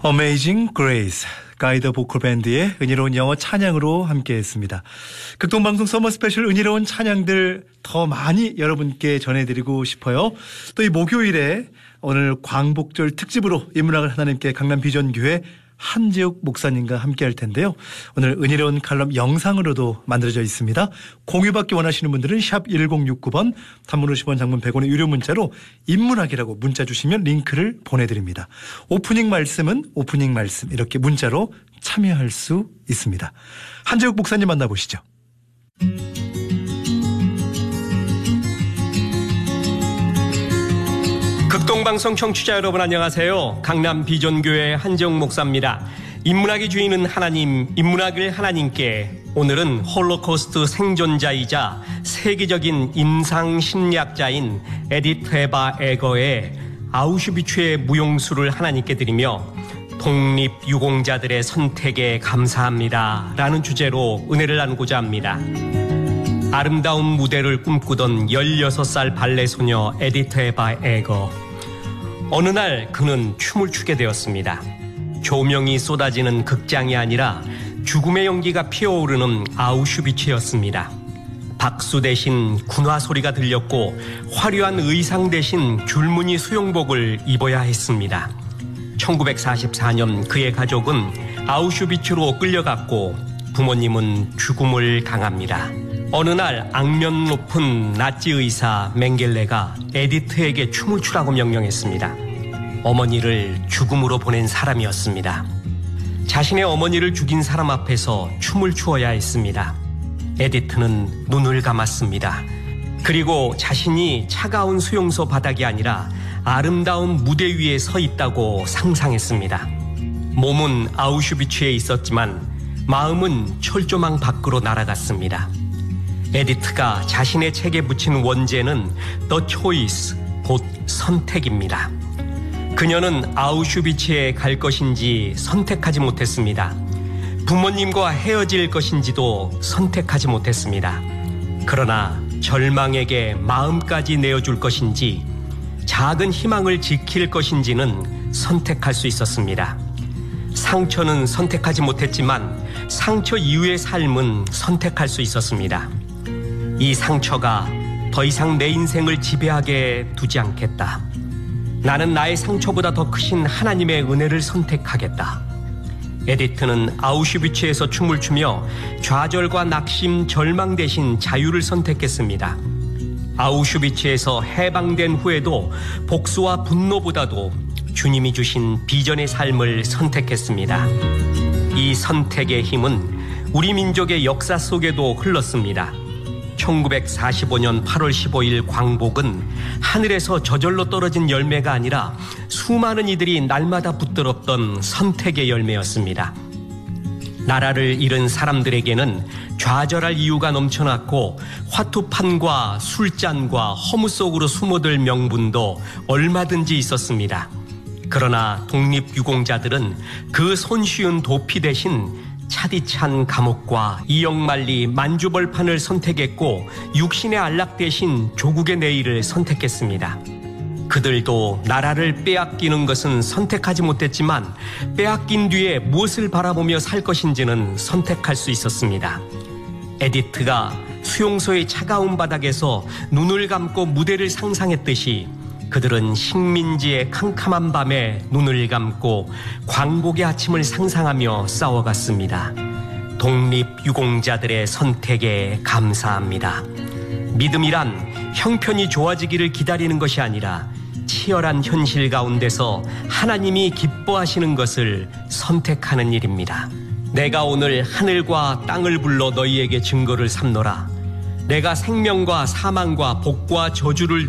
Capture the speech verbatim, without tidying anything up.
Amazing Grace, 가이드 보컬 밴드의 은혜로운 영어 찬양으로 함께했습니다. 극동방송 서머 스페셜 은혜로운 찬양들 더 많이 여러분께 전해드리고 싶어요. 또 이 목요일에 오늘 광복절 특집으로 인문학을 하나님께 강남 비전교회 한재욱 목사님과 함께 할 텐데요. 오늘 은혜로운 칼럼 영상으로도 만들어져 있습니다. 공유받기 원하시는 분들은 샵 일공육구 번, 단문 오십 원, 장문 백 원의 유료 문자로 인문학이라고 문자 주시면 링크를 보내드립니다. 오프닝 말씀은 오프닝 말씀 이렇게 문자로 참여할 수 있습니다. 한재욱 목사님 만나보시죠. 극동방송 청취자 여러분 안녕하세요. 강남 비전교회 한재욱 목사입니다. 인문학의 주인은 하나님, 인문학을 하나님께. 오늘은 홀로코스트 생존자이자 세계적인 임상심리학자인 에디트 에바 에거의 아우슈비츠의 무용수를 하나님께 드리며 독립유공자들의 선택에 감사합니다 라는 주제로 은혜를 나누고자 합니다. 아름다운 무대를 꿈꾸던 열여섯 살 발레 소녀 에디트 에바 에거. 어느 날 그는 춤을 추게 되었습니다. 조명이 쏟아지는 극장이 아니라 죽음의 연기가 피어오르는 아우슈비츠였습니다. 박수 대신 군화 소리가 들렸고 화려한 의상 대신 줄무늬 수영복을 입어야 했습니다. 천구백사십사 년 그의 가족은 아우슈비츠로 끌려갔고 부모님은 죽음을 당합니다. 어느 날 악면 높은 나치 의사 맹겔레가 에디트에게 춤을 추라고 명령했습니다. 어머니를 죽음으로 보낸 사람이었습니다. 자신의 어머니를 죽인 사람 앞에서 춤을 추어야 했습니다. 에디트는 눈을 감았습니다. 그리고 자신이 차가운 수용소 바닥이 아니라 아름다운 무대 위에 서 있다고 상상했습니다. 몸은 아우슈비츠에 있었지만 마음은 철조망 밖으로 날아갔습니다. 에디트가 자신의 책에 붙인 원제는 The Choice, 곧 선택입니다. 그녀는 아우슈비츠에 갈 것인지 선택하지 못했습니다. 부모님과 헤어질 것인지도 선택하지 못했습니다. 그러나 절망에게 마음까지 내어줄 것인지 작은 희망을 지킬 것인지는 선택할 수 있었습니다. 상처는 선택하지 못했지만 상처 이후의 삶은 선택할 수 있었습니다. 이 상처가 더 이상 내 인생을 지배하게 두지 않겠다. 나는 나의 상처보다 더 크신 하나님의 은혜를 선택하겠다. 에디트는 아우슈비츠에서 춤을 추며 좌절과 낙심, 절망 대신 자유를 선택했습니다. 아우슈비츠에서 해방된 후에도 복수와 분노보다도 주님이 주신 비전의 삶을 선택했습니다. 이 선택의 힘은 우리 민족의 역사 속에도 흘렀습니다. 천구백사십오 년 팔월 십오일 광복은 하늘에서 저절로 떨어진 열매가 아니라 수많은 이들이 날마다 붙들었던 선택의 열매였습니다. 나라를 잃은 사람들에게는 좌절할 이유가 넘쳐났고 화투판과 술잔과 허무 속으로 숨어들 명분도 얼마든지 있었습니다. 그러나 독립유공자들은 그 손쉬운 도피 대신 차디찬 감옥과 이역만리 만주벌판을 선택했고 육신의 안락 대신 조국의 내일을 선택했습니다. 그들도 나라를 빼앗기는 것은 선택하지 못했지만 빼앗긴 뒤에 무엇을 바라보며 살 것인지는 선택할 수 있었습니다. 에디트가 수용소의 차가운 바닥에서 눈을 감고 무대를 상상했듯이 그들은 식민지의 캄캄한 밤에 눈을 감고 광복의 아침을 상상하며 싸워갔습니다. 독립유공자들의 선택에 감사합니다. 믿음이란 형편이 좋아지기를 기다리는 것이 아니라 치열한 현실 가운데서 하나님이 기뻐하시는 것을 선택하는 일입니다. 내가 오늘 하늘과 땅을 불러 너희에게 증거를 삼노라. 내가 생명과 사망과 복과 저주를